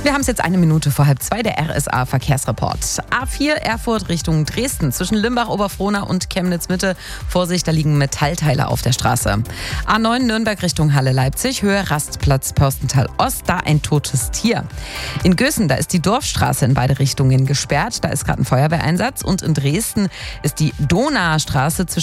Wir haben es jetzt 1 Minute vor 1:30, der RSA-Verkehrsreport. A4 Erfurt Richtung Dresden, zwischen Limbach, Oberfrohna und Chemnitz-Mitte. Vorsicht, da liegen Metallteile auf der Straße. A9 Nürnberg Richtung Halle-Leipzig, Höhe Rastplatz Pörstental-Ost, da ein totes Tier. In Gößen, da ist die Dorfstraße in beide Richtungen gesperrt, da ist gerade ein Feuerwehreinsatz. Und in Dresden ist die Donaustraße zwischen